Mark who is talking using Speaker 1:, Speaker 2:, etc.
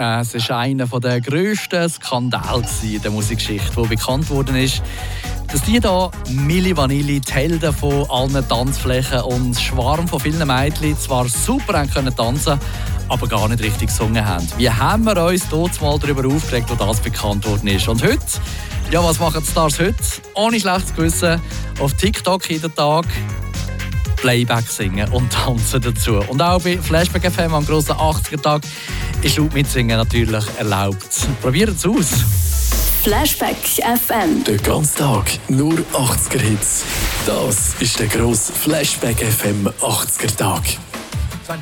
Speaker 1: Es war einer der grössten Skandale in der Musikgeschichte, der bekannt worden ist, dass die hier Milli Vanilli, die Helden von allen Tanzflächen und Schwarm von vielen Mädchen zwar super haben können tanzen, aber gar nicht richtig gesungen haben. Wie haben wir uns dort mal darüber aufgeregt, wo das bekannt worden ist? Und heute, ja, was machen die Stars heute? Ohne schlechtes Gewissen, auf TikTok jeden Tag Playback singen und tanzen dazu. Und auch bei Flashback FM am grossen 80er-Tag ist laut mitsingen natürlich erlaubt. Probiert es aus!
Speaker 2: Flashback FM.
Speaker 3: Den ganzen Tag nur 80er-Hits. Das ist der grosse Flashback FM 80er-Tag.